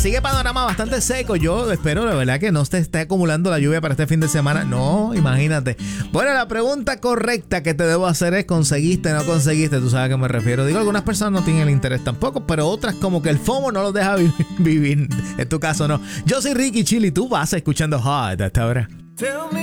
Sigue panorama bastante seco. Yo espero de verdad que no se esté acumulando la lluvia para este fin de semana. No, imagínate. Bueno, la pregunta correcta que te debo hacer es: ¿conseguiste o no conseguiste? Tú sabes a qué me refiero. Digo, algunas personas no tienen el interés tampoco, pero otras como que el FOMO no los deja vivir. En tu caso no. Yo soy Ricky Chili, tú vas escuchando Hot hasta ahora. Tell me